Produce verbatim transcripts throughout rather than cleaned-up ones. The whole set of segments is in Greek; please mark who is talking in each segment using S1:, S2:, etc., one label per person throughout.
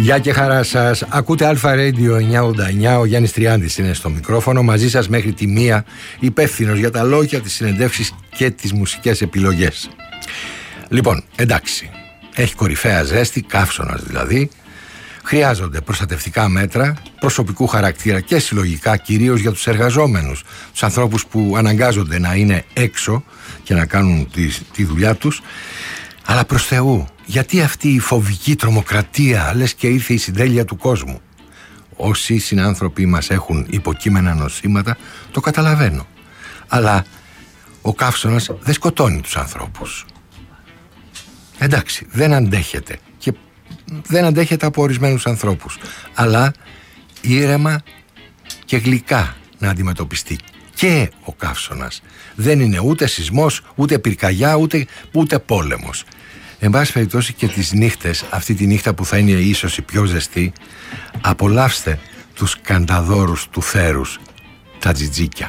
S1: Γεια και χαρά σας. Ακούτε Αλφα Radio εννιακόσια ογδόντα εννιά. Ο Γιάννης Τριάντης είναι στο μικρόφωνο. Μαζί σας μέχρι τη μία, υπεύθυνος για τα λόγια, τις συνεντεύξεις και τις μουσικές επιλογές. Λοιπόν, εντάξει. Έχει κορυφαία ζέστη, καύσωνας δηλαδή. Χρειάζονται προστατευτικά μέτρα προσωπικού χαρακτήρα και συλλογικά, κυρίως για τους εργαζόμενους, τους ανθρώπους που αναγκάζονται να είναι έξω και να κάνουν τη, τη δουλειά τους. Αλλά προς Θεού, γιατί αυτή η φοβική τρομοκρατία, λες και ήρθε η συντέλεια του κόσμου? Όσοι συνάνθρωποι μας έχουν υποκείμενα νοσήματα, το καταλαβαίνω. Αλλά ο καύσωνας δεν σκοτώνει τους ανθρώπους. Εντάξει, δεν αντέχεται και δεν αντέχεται από ορισμένους ανθρώπους. Αλλά ήρεμα και γλυκά να αντιμετωπιστεί και ο καύσωνας. Δεν είναι ούτε σεισμός, ούτε πυρκαγιά, ούτε, ούτε πόλεμος. Εν πάση περιπτώσει και τις νύχτες, αυτή τη νύχτα που θα είναι ίσως η πιο ζεστή, απολαύστε τους κανταδόρους του θέρους, τα τζιτζίκια.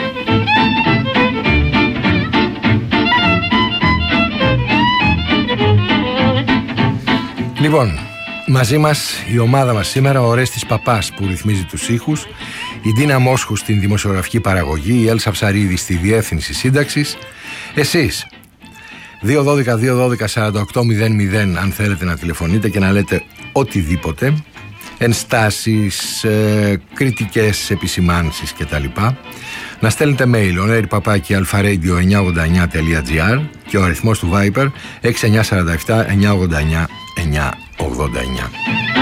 S1: Λοιπόν, μαζί μας η ομάδα μας σήμερα, ο Ορέστης Παπάς που ρυθμίζει τους ήχους, η Ντίνα Μόσχου στην δημοσιογραφική παραγωγή, η Έλσα Ψαρίδη στη διεύθυνση σύνταξης. Εσείς δύο δώδεκα δύο δώδεκα σαράντα οκτώ μηδέν μηδέν αν θέλετε να τηλεφωνείτε και να λέτε οτιδήποτε, ενστάσεις, ε, κριτικές, επισημάνσεις κτλ. Να στέλνετε mail on air παπάκι alfaradio εννιακόσια ογδόντα εννιά τελεία τζι άρ και ο αριθμός του Viper έξι εννιά τέσσερα επτά εννιακόσια ογδόντα εννιά εννιακόσια ογδόντα εννιά.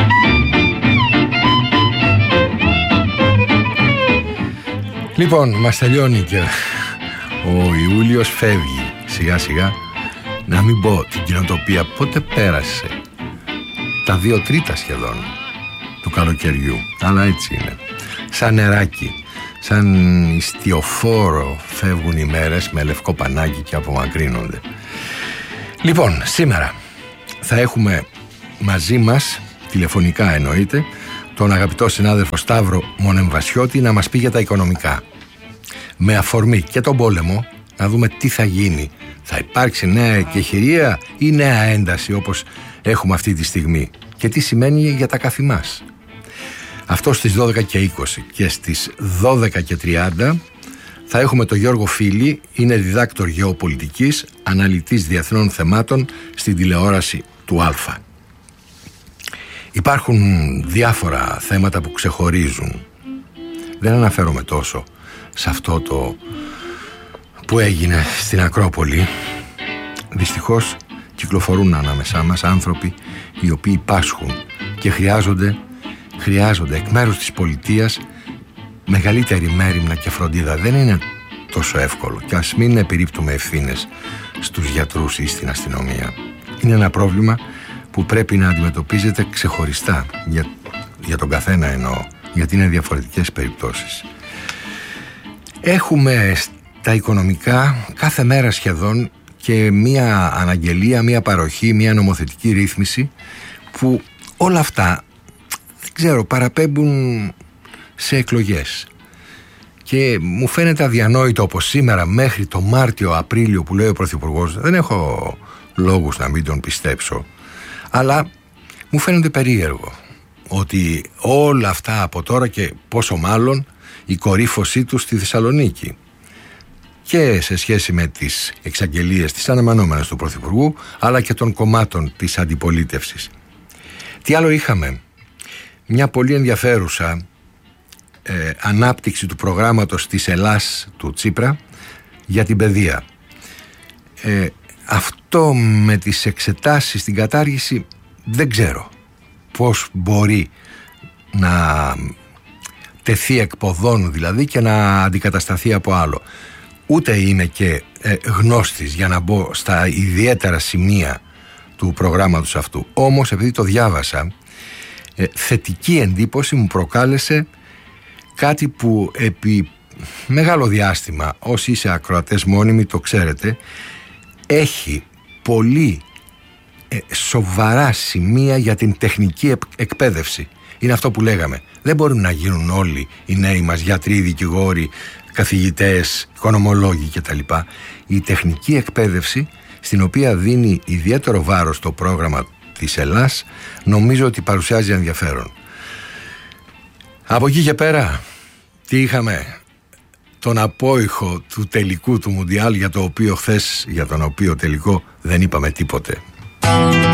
S1: Λοιπόν, μας τελειώνει και ο Ιούλιος, φεύγει σιγά σιγά. Να μην πω την κοινοτοπία πότε πέρασε, τα δύο τρίτα σχεδόν του καλοκαιριού, αλλά έτσι είναι. Σαν νεράκι, σαν ιστιοφόρο φεύγουν οι μέρες με λευκό πανάκι και απομακρύνονται. Λοιπόν, σήμερα θα έχουμε μαζί μας, τηλεφωνικά εννοείται, τον αγαπητό συνάδελφο Σταύρο Μονεμβασιώτη να μας πει για τα οικονομικά. Με αφορμή και τον πόλεμο, να δούμε τι θα γίνει. Θα υπάρξει νέα εκεχηρία ή νέα ένταση όπως έχουμε αυτή τη στιγμή και τι σημαίνει για τα καθημάς. Αυτό στις δώδεκα και είκοσι και στις δώδεκα και τριάντα θα έχουμε τον Γιώργο Φίλη, είναι διδάκτορ γεωπολιτικής, αναλυτής διεθνών θεμάτων στην τηλεόραση του Αλφα. Υπάρχουν διάφορα θέματα που ξεχωρίζουν. Δεν αναφέρομαι τόσο σε αυτό το που έγινε στην Ακρόπολη. Δυστυχώς κυκλοφορούν ανάμεσά μας άνθρωποι οι οποίοι πάσχουν και χρειάζονται, χρειάζονται εκ μέρους της πολιτείας μεγαλύτερη μέριμνα και φροντίδα. Δεν είναι τόσο εύκολο και ας μην επιρρύπτουμε ευθύνες στους γιατρούς ή στην αστυνομία. Είναι ένα πρόβλημα που πρέπει να αντιμετωπίζεται ξεχωριστά για, για τον καθένα εννοώ, γιατί είναι διαφορετικές περιπτώσεις. Έχουμε τα οικονομικά κάθε μέρα σχεδόν και μία αναγγελία, μία παροχή, μία νομοθετική ρύθμιση που όλα αυτά δεν ξέρω παραπέμπουν σε εκλογές και μου φαίνεται αδιανόητο όπως σήμερα μέχρι το Μάρτιο-Απρίλιο που λέει ο Πρωθυπουργός, δεν έχω λόγους να μην τον πιστέψω, αλλά μου φαίνεται περίεργο ότι όλα αυτά από τώρα και πόσο μάλλον η κορύφωσή του στη Θεσσαλονίκη και σε σχέση με τις εξαγγελίες τις αναμενόμενες του Πρωθυπουργού αλλά και των κομμάτων της αντιπολίτευσης. Τι άλλο είχαμε? Μια πολύ ενδιαφέρουσα ε, ανάπτυξη του προγράμματος της Ελλάς του Τσίπρα για την παιδεία. Ε, αυτό με τις εξετάσεις στην κατάργηση δεν ξέρω πώς μπορεί να τεθεί εκποδών δηλαδή και να αντικατασταθεί από άλλο. Ούτε είμαι και ε, γνώστης για να μπω στα ιδιαίτερα σημεία του προγράμματος αυτού. Όμως επειδή το διάβασα, ε, θετική εντύπωση μου προκάλεσε κάτι που επί μεγάλο διάστημα, όσοι είσαι ακροατές μόνιμοι το ξέρετε, έχει πολύ ε, σοβαρά σημεία για την τεχνική εκπαίδευση. Είναι αυτό που λέγαμε. Δεν μπορούν να γίνουν όλοι οι νέοι μας γιατροί, δικηγόροι, καθηγητές, οικονομολόγοι κτλ. Η τεχνική εκπαίδευση, στην οποία δίνει ιδιαίτερο βάρος το πρόγραμμα της Ελλάς, νομίζω ότι παρουσιάζει ενδιαφέρον. Από εκεί και πέρα, τι είχαμε? Τον απόϊχο του τελικού του Μουντιάλ, για το οποίο χθες, για τον οποίο τελικό δεν είπαμε τίποτε.